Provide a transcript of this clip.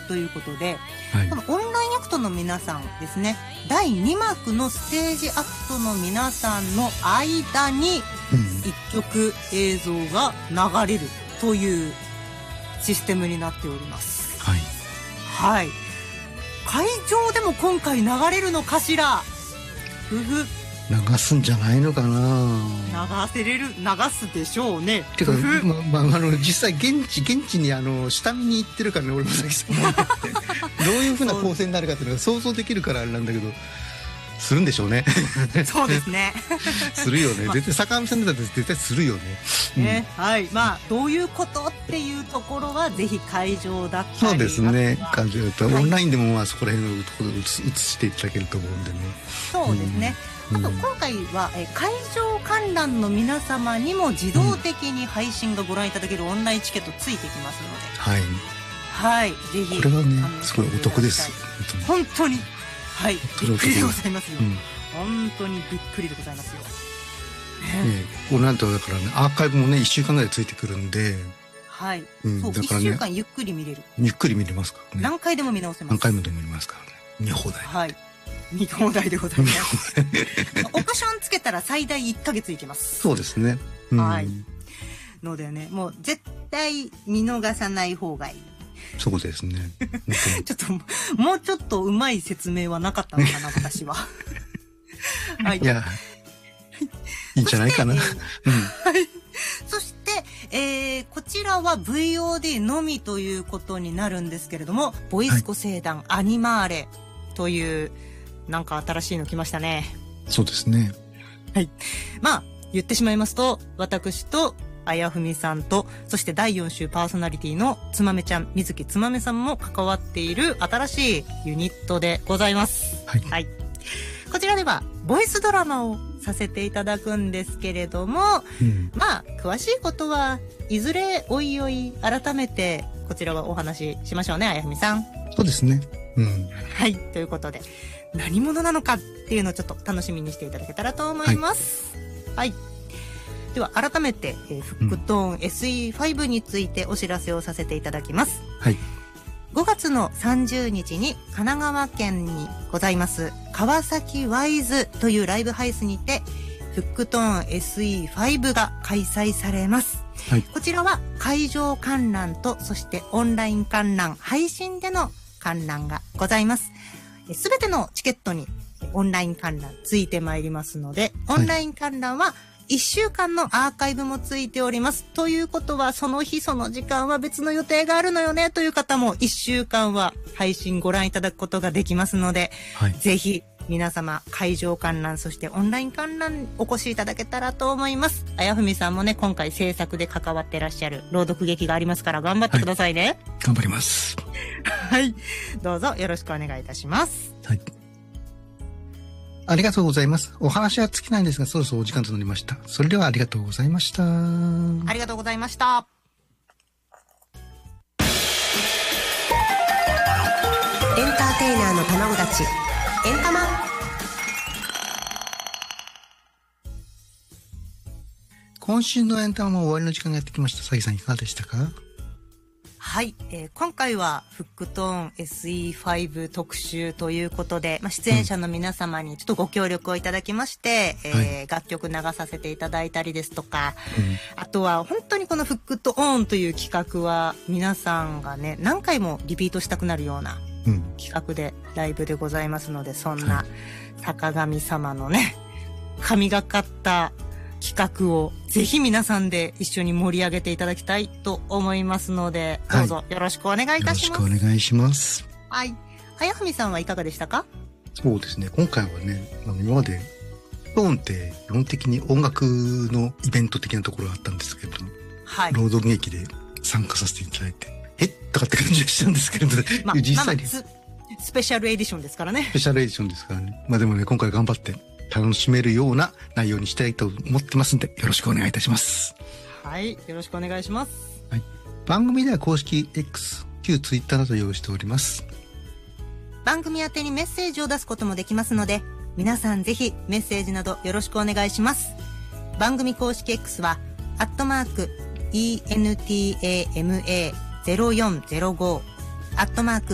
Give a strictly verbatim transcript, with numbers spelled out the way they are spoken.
ということで、 はい、 このオンラインアクトの皆さんですね、だいにまくのステージアクトの皆さんの間にいっきょく映像が流れるというシステムになっております。 はい。 はい。会場でも今回流れるのかしら。ふふ。 流すんじゃないのかな。 流せれる、流すでしょうね。 てか、ま、まあ、あの、実際現地、現地にあの、下見に行ってるからね、俺もさっきどういう風な構成になるかっていうのが想像できるからあれなんだけど、するんでしょうね。 そうですね。 するよね。絶対坂上さんだったら絶対するよね。 ね、うん、はい。まあ、どういうことっていうところは、ぜひ会場だったり。 そうですね。会場だったら、オンラインでもまあそこら辺のところを映していただけると思うんでね。 そうですね。うん、あと、今回は、え会場観覧の皆様にも自動的に配信がご覧いただけるオンラインチケットついてきますので。 はい。 はい。ぜひ。 これはね、すごいお得です。 本当に。はい。びっくりでございますよ。うん、本当にびっくりでございますよ。 ね、こうなんとだからね、アーカイブもね、いっしゅうかんぐらいついてくるんで。 はい。うん、そう、だからね、いっしゅうかんゆっくり見れる。 ゆっくり見れますからね。 何回でも見直せます。 何回もでも見れますからね。見放題。 はい。見放題でございます。オプションつけたら最大いっかげついけます。 そうですね。 うん、はい。のでね、もう絶対見逃さない方がいい。 そうですね。 ちょっと、もうちょっとうまい説明はなかったのかな、私は。 はい。いや、いいんじゃないかな。はい。 そして、えー、こちらは ブイオーディー のみということになるんですけれども、ボイスコ星団アニマーレという、なんか新しいの来ましたね。 そうですね。 はい。まあ、言ってしまいますと、私と、あやふみさんと、そしてだいよん週パーソナリティのつまめちゃん、水木つまめさんも関わっている新しいユニットでございます。 はい。 はい。こちらでは、ボイスドラマをさせていただくんですけれども、うん、まあ、詳しいことはいずれおいおい改めて、こちらはお話ししましょうね、あやふみさん。 そうですね。うん。 はい。ということで、何者なのかっていうのをちょっと楽しみにしていただけたらと思います。はい。はい、では改めて、えー、フックトーン エスイーファイブ についてお知らせをさせていただきます。 はい。 ごがつのさんじゅうにちに神奈川県にございます川崎ワイズというライブハウスにてフックトーン エスイーファイブ が開催されます。はい、こちらは会場観覧とそしてオンライン観覧、配信での観覧がございます。すべてのチケットにオンライン観覧ついてまいりますので、オンライン観覧はいっしゅうかんのアーカイブもついております。ということは、その日その時間は別の予定があるのよねという方もいっしゅうかんは配信ご覧いただくことができますので、はい、ぜひ皆様会場観覧そしてオンライン観覧お越しいただけたらと思います。あやふみさんもね、今回制作で関わってらっしゃる朗読劇がありますから頑張ってくださいね。はい、 頑張ります。 はい。どうぞよろしくお願いいたします。 はい。ありがとうございます。お話は尽きないんですが、そろそろお時間となりました。それではありがとうございました。 ありがとうございました。 エンターテイナーの卵たち、エンタマ。 今週のエンタマも終わりの時間がやってきました。さぎさんいかがでしたか？ はい、えー、今回はフックトーン エスイーファイブ 特集ということで、まあ、出演者の皆様にちょっとご協力をいただきまして、うん、えーはい、楽曲流させていただいたりですとか、うん、あとは本当にこのフックトーンという企画は皆さんがね何回もリピートしたくなるような企画でライブでございますので、そんな坂上様のね神がかった企画をぜひ皆さんで一緒に盛り上げていただきたいと思いますので、どうぞよろしくお願いいたします。 よろしくお願いします。 はい。あやふみさんはいかがでしたか？ そうですね。今回はね、今までトーンって基本的に音楽のイベント的なところがあったんですけど、はい、朗読劇で参加させていただいて、えとかって感じがしたんですけれど、まあ、実際に、まあまあ、スペシャルエディションですからね。 スペシャルエディションですからね。まあでもね、今回頑張って楽しめるような内容にしたいと思ってますんで、よろしくお願いいたします。 はい、よろしくお願いします。 はい。番組では公式 X、旧 Twitter など用意しております。 番組宛てにメッセージを出すこともできますので、皆さんぜひメッセージなどよろしくお願いします。番組公式 X は、アットマーク、エンタマゼロよんゼロご、アットマーク、